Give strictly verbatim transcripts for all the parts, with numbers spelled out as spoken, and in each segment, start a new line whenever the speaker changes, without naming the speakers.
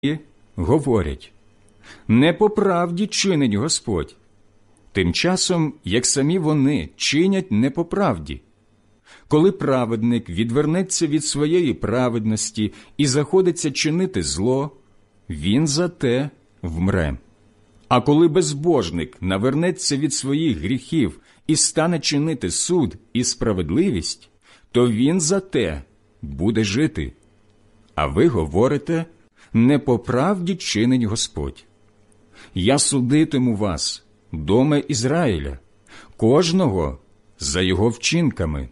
говорять: «Не по правді чинить Господь», тим часом, як самі вони чинять не по правді. Коли праведник відвернеться від своєї праведності і заходиться чинити зло, він за те вмре. А коли безбожник навернеться від своїх гріхів і стане чинити суд і справедливість, то він за те буде жити. А ви говорите: не по правді чинить Господь. Я судитиму вас, доме Ізраїля, кожного за його вчинками.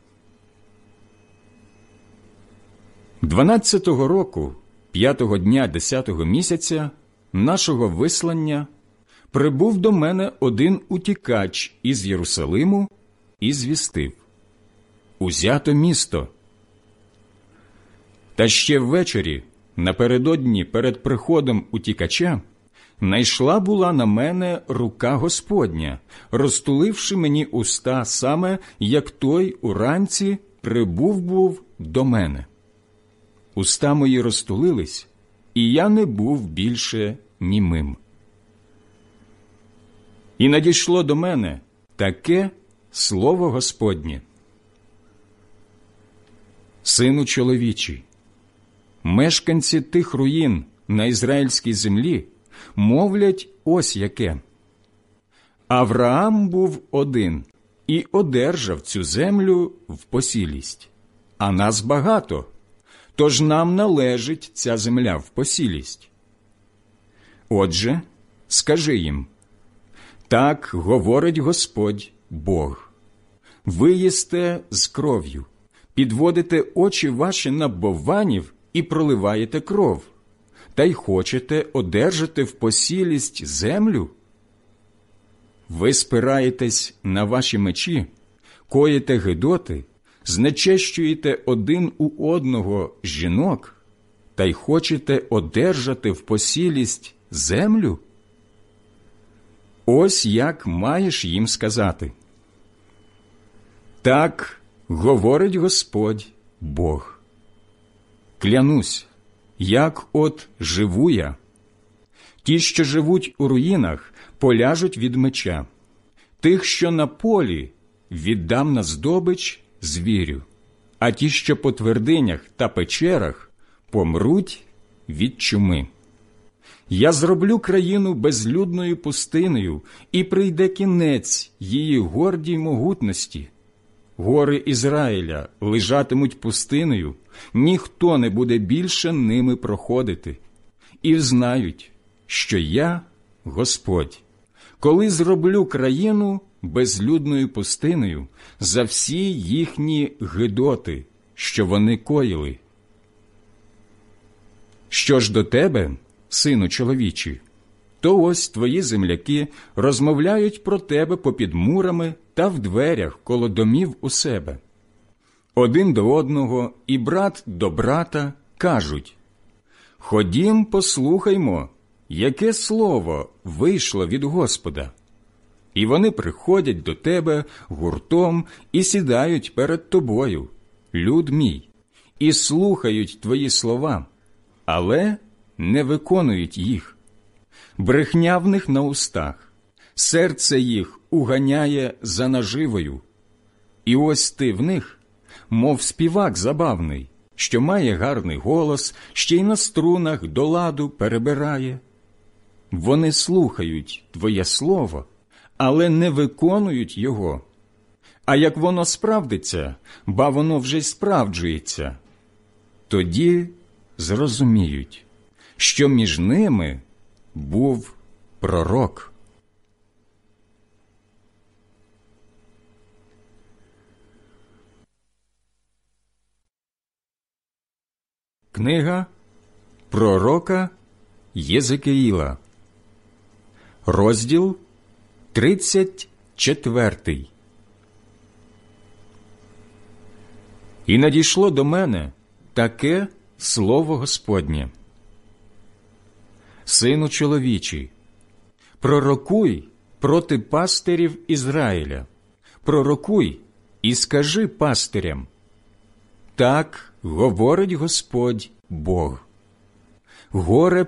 Дванадцятого року, п'ятого дня десятого місяця нашого вислання, прибув до мене один утікач із Єрусалиму і звістив: «Узято місто». Та ще ввечері, напередодні перед приходом утікача, найшла була на мене рука Господня, розтуливши мені уста саме, як той уранці прибув був до мене. Уста мої розтулились, і я не був більше німим. І надійшло до мене таке слово Господнє: «Сину чоловічий, мешканці тих руїн на ізраїльській землі мовлять ось яке: Авраам був один і одержав цю землю в посілість, а нас багато, тож нам належить ця земля в посілість. Отже, скажи їм: так говорить Господь Бог. Ви їсте з кров'ю, підводите очі ваші на бовванів і проливаєте кров, та й хочете одержати в посілість землю? Ви спираєтесь на ваші мечі, коїте гидоти, знечещуєте один у одного жінок, та й хочете одержати в посілість землю? Ось як маєш їм сказати: так говорить Господь Бог. Клянусь, як от живу я, ті, що живуть у руїнах, поляжуть від меча, тих, що на полі, віддам на здобич звірю, а ті, що по твердинях та печерах, помруть від чуми. Я зроблю країну безлюдною пустинею, і прийде кінець її гордій могутності. Гори Ізраїля лежатимуть пустиною, ніхто не буде більше ними проходити. І взнають, що я Господь, коли зроблю країну безлюдною пустиною за всі їхні гидоти, що вони коїли. Що ж до тебе, сину чоловічий, то ось твої земляки розмовляють про тебе попід мурами та в дверях коло домів у себе. Один до одного і брат до брата кажуть: «Ходім, послухаймо, яке слово вийшло від Господа». І вони приходять до тебе гуртом і сідають перед тобою, люд мій, і слухають твої слова, але не виконують їх. Брехня в них на устах, серце їх уганяє за наживою. І ось ти в них, мов співак забавний, що має гарний голос, ще й на струнах до ладу перебирає. Вони слухають твоє слово, але не виконують його. А як воно справдиться, ба воно вже й справджується, тоді зрозуміють, що між ними був пророк. Книга пророка Єзекіїла, розділ тридцять четвертий. І надійшло до мене таке слово Господнє: «Сину чоловічий, пророкуй проти пастирів Ізраїля, пророкуй і скажи пастирям: так говорить Господь Бог. горе